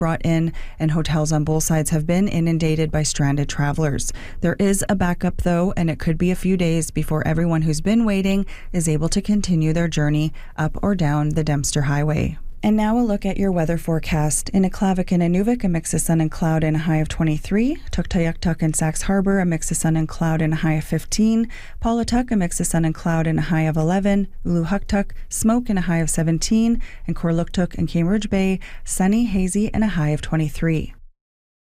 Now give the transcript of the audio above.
brought in, and hotels on both sides have been inundated by stranded travelers. There is a backup though, and it could be a few days before everyone who's been waiting is able to continue their journey up or down the Dempster Highway. And now a look at your weather forecast. In Aklavik and Inuvik, a mix of sun and cloud and a high of 23. Tuktoyaktuk and Sax Harbor, a mix of sun and cloud and a high of 15. Pawtucket, a mix of sun and cloud and a high of 11. Uluhuktuk, smoke and a high of 17. And Korluktuk and Cambridge Bay, sunny, hazy and a high of 23.